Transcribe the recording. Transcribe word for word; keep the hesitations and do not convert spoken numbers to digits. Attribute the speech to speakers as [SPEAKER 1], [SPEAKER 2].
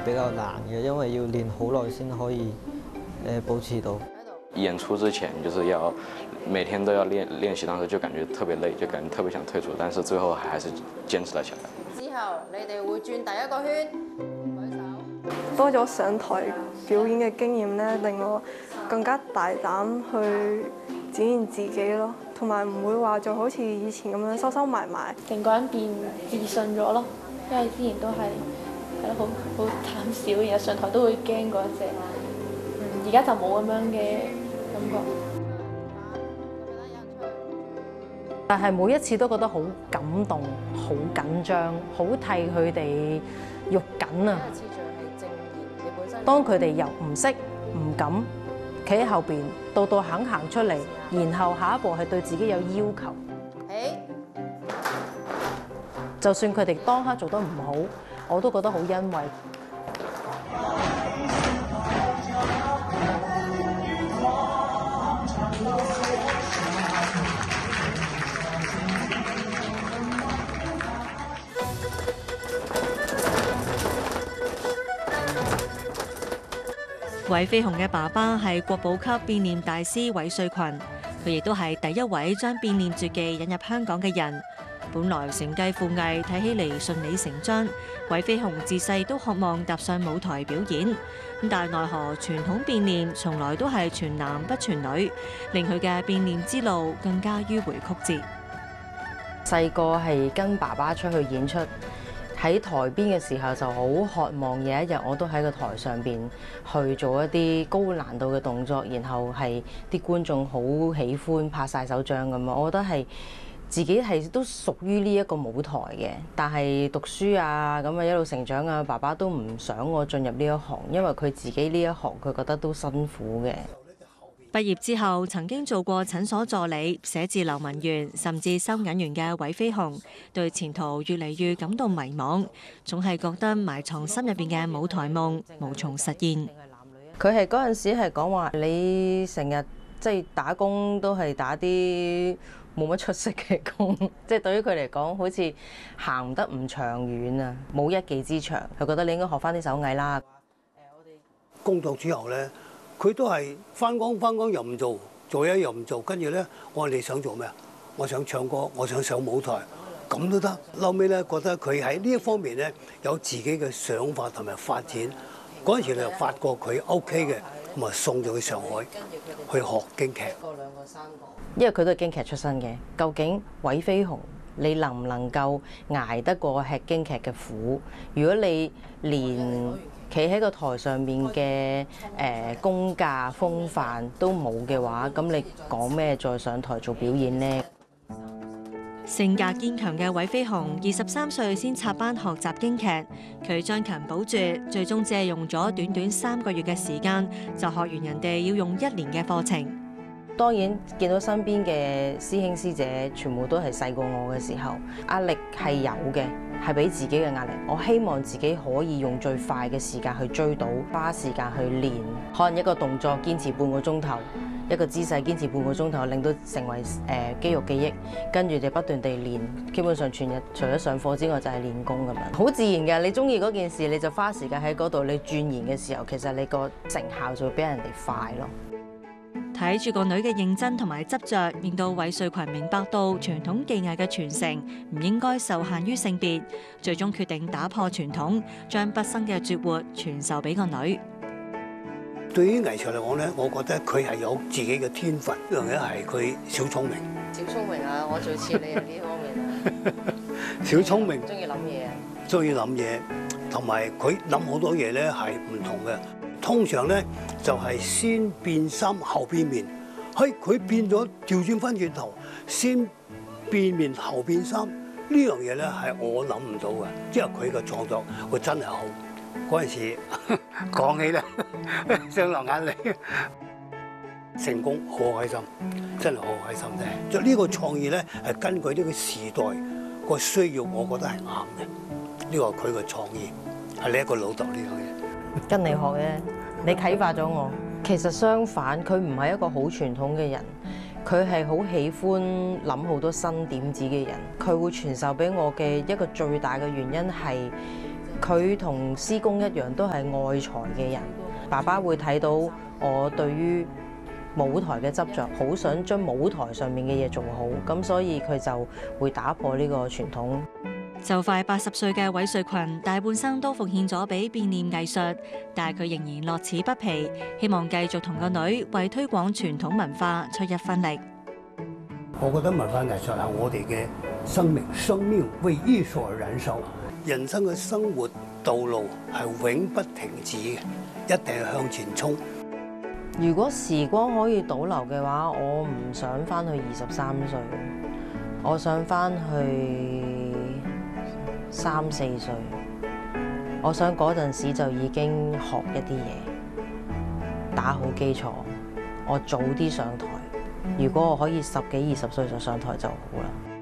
[SPEAKER 1] 比較難嘅，因為要練好耐先可以誒保持到。
[SPEAKER 2] 演出之前就是要每天都要練練習，當時就感覺特別累，就感覺特別想退出，但是最後還是堅持了起來。
[SPEAKER 3] 之後你哋會轉第一個圈，舉手。
[SPEAKER 4] 多咗上台表演嘅經驗咧，令我更加大膽去展現自己咯，同埋唔會話就好似以前咁樣收收埋埋，
[SPEAKER 5] 成個人變自信咗咯。因為之前都係係咯好好膽小，然後上台都會驚嗰隻，嗯，而家就冇咁樣嘅感覺。
[SPEAKER 6] 但係每一次都覺得好感動、好緊張、好替佢哋肉緊啊！當佢哋又唔識、唔敢企喺後邊，到到肯行出嚟，然後下一步係對自己有要求。就算佢哋當刻做得唔好，我都覺得好欣慰。
[SPEAKER 7] 韋飛鴻嘅爸爸係國寶級變臉大師韋瑞群，佢亦都係第一位將變臉絕技引入香港嘅人。本來承繼父藝睇起嚟順理成章，韋飛鴻自細都渴望踏上舞台表演，但奈何傳統變臉從來都係傳男不傳女，令佢嘅變臉之路更加迂迴曲折。
[SPEAKER 6] 細個係跟爸爸出去演出，喺台邊嘅時候就好渴望有一日我都喺個台上邊去做一啲高難度嘅動作，然後係啲觀眾好喜歡拍晒手掌咁啊！我覺得係自己係都屬於呢一個舞台嘅，但係讀書啊咁啊一路成長啊，爸爸都唔想我進入呢一行，因為佢自己呢一行佢覺得都辛苦嘅。
[SPEAKER 7] 畢業之後，曾經做過診所助理、寫字樓文員，甚至收銀員嘅韋飛鴻，對前途越嚟越感到迷茫，總係覺得埋藏心入邊嘅舞台夢無從實現。
[SPEAKER 6] 佢係嗰陣時係講話，你成日即係打工都係打啲冇乜出息嘅工，即係對於佢嚟講，好似行得唔長遠啊，冇一技之長。佢覺得你應該學翻啲手藝啦。
[SPEAKER 8] 工作之後咧，佢都係翻工翻工又唔做，做嘢又唔做，跟住咧，我話你想做咩啊？我想唱歌，我想上舞台，咁都得。後尾咧覺得佢喺呢一方面咧有自己嘅想法同埋發展。嗰陣時就發覺佢 OK 嘅，咁啊送咗去上海去學京劇。
[SPEAKER 6] 因為佢都係京劇出身嘅，究竟韋飛鴻你能唔能夠捱得過吃京劇嘅苦？如果你連企喺個台上面嘅誒功架風範都冇嘅話，咁你講咩再上台做表演呢？
[SPEAKER 7] 性格堅強嘅韋飛鴻，二十三歲先插班學習京劇，佢將勤補拙，最終只係用咗短短三個月嘅時間，就學完人哋要用一年嘅課程。
[SPEAKER 6] 當然見到身邊嘅師兄師姐全部都係細過我嘅時候，壓力係有嘅，係俾自己嘅壓力。我希望自己可以用最快嘅時間去追到，花時間去練，可能一個動作堅持半個鐘頭，一個姿勢堅持半個鐘頭，令到成為誒、呃、肌肉記憶，跟住就不斷地練。基本上全日除咗上課之外就係練功咁樣，好自然嘅。你中意嗰件事，你就花時間喺嗰度。你鑽研嘅時候，其實你個成效就會比人哋快咯。
[SPEAKER 7] 睇住個女嘅認真同埋執着，令到韋瑞群明白到傳統技藝嘅傳承唔應該受限於性別，最終決定打破傳統，將畢生嘅絕活傳授俾個女。
[SPEAKER 8] 對於藝術嚟講咧，我覺得佢係有自己嘅天分，呢樣嘢係佢小聰明。
[SPEAKER 6] 小聰明啊！我最似你啊呢方面啊。
[SPEAKER 8] 小聰明，
[SPEAKER 6] 中意諗嘢啊！
[SPEAKER 8] 中意諗嘢，同埋佢諗好多嘢咧係唔同嘅。通常咧就係先變心後變面，嘿佢變咗調轉翻轉頭，先變面後變心，呢樣嘢咧係我諗唔到嘅，即係佢嘅創作，佢真係好。嗰陣時講起咧，想流眼淚，成功好開心，真係好開心啫！就呢個創意咧係根據呢個時代個需要，我覺得係啱嘅。呢個佢嘅創意係你一個老豆呢樣嘢。
[SPEAKER 6] 跟你學嘅，你啟發咗我。其實相反，佢唔係一個好傳統嘅人，佢係好喜歡諗好多新點子嘅人。佢會傳授俾我嘅一個最大嘅原因係， 佢同師公一樣都係愛才嘅人。爸爸會睇到我對於舞台嘅執着，好想將舞台上面嘅嘢做好，咁所以佢就會打破呢個傳統。
[SPEAKER 7] 就快八十歲嘅韋瑞群，大半生都奉獻咗俾變臉藝術，但係佢仍然樂此不疲，希望繼續同個女為推廣傳統文化出一分力。
[SPEAKER 8] 我覺得文化藝術係我哋嘅生命，生命為藝術而燃燒。人生嘅生活道路係永不停止嘅，一定係向前衝。
[SPEAKER 6] 如果時光可以倒流嘅話，我唔想翻去二十三歲，我想翻去三四歲。我想嗰陣時就已經學一啲嘢，打好基礎，我早啲上台。如果我可以十幾二十歲就上台就好啦。